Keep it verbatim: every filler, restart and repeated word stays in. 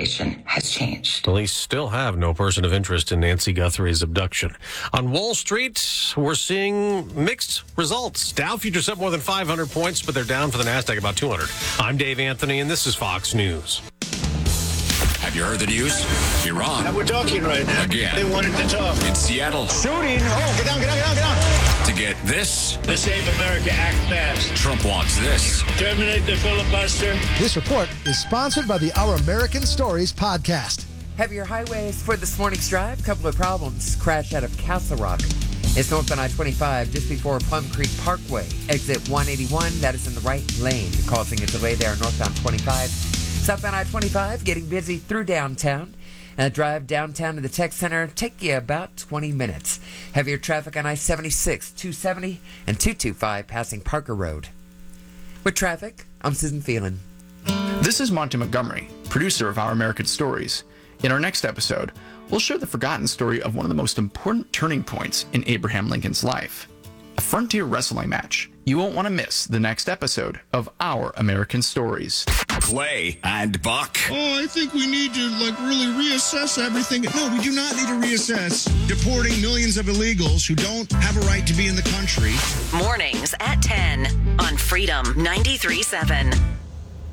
situation has changed. Police still have no person of interest in Nancy Guthrie's abduction. On Wall Street, we're seeing mixed results. Dow futures up more than five hundred points, but they're down for the NASDAQ about two hundred. I'm Dave Anthony, and this is Fox News. Have you heard the news? Iran. And we're talking right now. Again. They wanted to talk. In Seattle. Shooting. Oh, get down, get down, get down, get down. To get this. The Save America Act passed. Trump wants this. Terminate the filibuster. This report is sponsored by the Our American Stories podcast. Heavier highways for this morning's drive. Couple of problems. Crash out of Castle Rock. It's north on I twenty-five just before Plum Creek Parkway. Exit one eighty-one. That is in the right lane, causing a delay there northbound twenty-five. Southbound I twenty-five, getting busy through downtown. And a drive downtown to the Tech Center take you about twenty minutes. Heavier traffic on I seventy-six, two seventy, and two twenty-five passing Parker Road. With traffic, I'm Susan Phelan. This is Monty Montgomery, producer of Our American Stories. In our next episode, we'll share the forgotten story of one of the most important turning points in Abraham Lincoln's life. A frontier wrestling match. You won't want to miss the next episode of Our American Stories. Clay and Buck. Oh, I think we need to, like, really reassess everything. No, we do not need to reassess deporting millions of illegals who don't have a right to be in the country. Mornings at ten on Freedom ninety-three point seven.